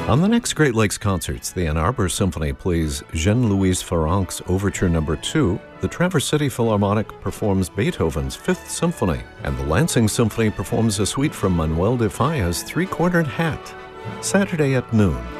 On the next Great Lakes Concerts, the Ann Arbor Symphony plays Jean-Louis Farrenc's Overture No. 2, the Traverse City Philharmonic performs Beethoven's Fifth Symphony, and the Lansing Symphony performs a suite from Manuel de Falla's Three-Cornered Hat. Saturday at noon.